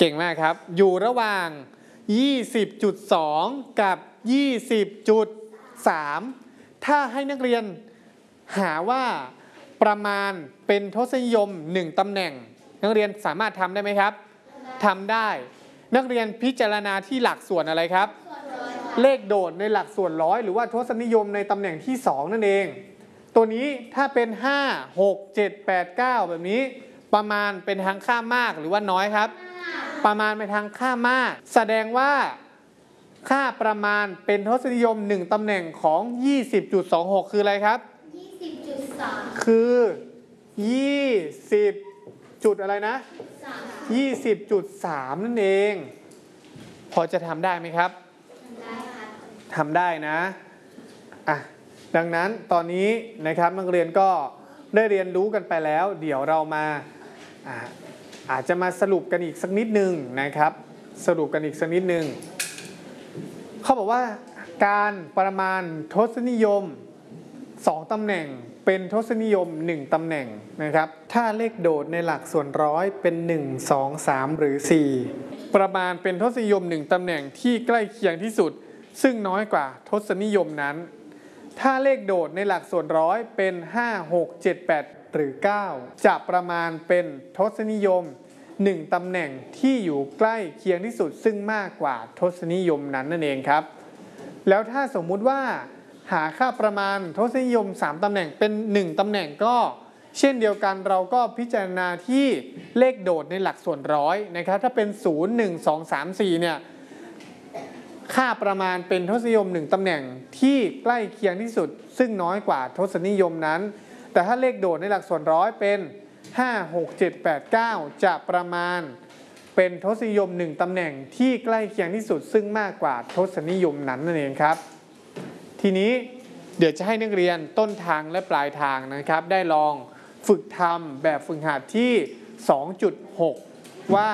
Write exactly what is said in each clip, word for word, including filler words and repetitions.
ก่งมากครับอยู่ระหว่าง ยี่สิบจุดสอง กับ ยี่สิบจุดสาม ถ้าให้นักเรียนหาว่าประมาณเป็นทศนิยมหนึ่งตำแหน่งนักเรียนสามารถทำได้ไหมครับทำได้นักเรียนพิจารณาที่หลักส่วนอะไรครับเลขโดดในหลักส่วนร้อยหรือว่าทศนิยมในตำแหน่งที่สองนั่นเองตัวนี้ถ้าเป็นห้า หก เจ็ด แปด เก้าแบบนี้ประมาณเป็นทางข้ามมากหรือว่าน้อยครับประมาณเป็นทางข้ามมากแสดงว่าค่าประมาณเป็นทศนิยมหนึ่งตำแหน่งของ ยี่สิบจุดสองหก คืออะไรครับยี่สิบจุดสามคือ ยี่สิบ จุดอะไรนะ ยี่สิบจุดสาม นั่นเองพอจะทำได้ไหมครับทำได้นะอ่ะดังนั้นตอนนี้นะครับนักเรียนก็ได้เรียนรู้กันไปแล้วเดี๋ยวเรามาอ่าอาจจะมาสรุปกันอีกสักนิดนึงนะครับสรุปกันอีกสักนิดนึงเขาบอกว่าการประมาณทศนิยมสองตำแหน่งเป็นทศนิยมหนึ่งตำแหน่งนะครับถ้าเลขโดดในหลักส่วนร้อยเป็นหนึ่ง สอง สาม หรือสี่ประมาณเป็นทศนิยมหนึ่งตำแหน่งที่ใกล้เคียงที่สุดซึ่งน้อยกว่าทศนิยมนั้นถ้าเลขโดดในหลักส่วนร้อยเป็นห้า หก เจ็ด แปด หรือเก้าจะประมาณเป็นทศนิยมหนึ่งตำแหน่งที่อยู่ใกล้เคียงที่สุดซึ่งมากกว่าทศนิยมนั้นนั่นเองครับแล้วถ้าสมมุติว่าหาค่าประมาณทศนิยมสามตำแหน่งเป็นหนึ่งตำแหน่งก็เช่นเดียวกันเราก็พิจารณาที่เลขโดดในหลักส่วนร้อยนะครับถ้าเป็นศูนย์ หนึ่ง สอง สาม สี่เนี่ยค่าประมาณเป็นทศนิยมหนึ่งตำแหน่งที่ใกล้เคียงที่สุดซึ่งน้อยกว่าทศนิยมนั้นแต่ถ้าเลขโดดในหลักส่วนร้อยเป็นห้า หก เจ็ด แปด เก้าจะประมาณเป็นทศนิยมหนึ่งตำแหน่งที่ใกล้เคียงที่สุดซึ่งมากกว่าทศนิยมนั้นนั่นเองครับทีนี้เดี๋ยวจะให้นักเรียนต้นทางและปลายทางนะครับได้ลองฝึกทำแบบฝึกหัดที่ สองจุดหก ว่า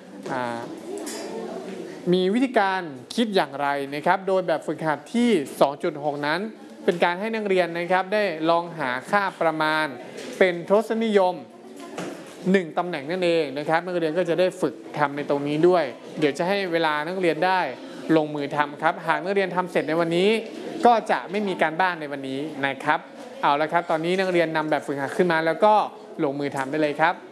มีวิธีการคิดอย่างไรนะครับโดยแบบฝึกหัดที่ สองจุดหก นั้นเป็นการให้นักเรียนนะครับได้ลองหาค่าประมาณเป็นทศนิยมหนึ่งตำแหน่งนั่นเองนะครับนักเรียนก็จะได้ฝึกทำในตรงนี้ด้วยเดี๋ยวจะให้เวลานักเรียนได้ลงมือทำครับหากนักเรียนทำเสร็จในวันนี้ก็จะไม่มีการบ้านในวันนี้นะครับเอาละครับตอนนี้นักเรียนนำแบบฝึกหัดขึ้นมาแล้วก็ลงมือทำได้เลยครับ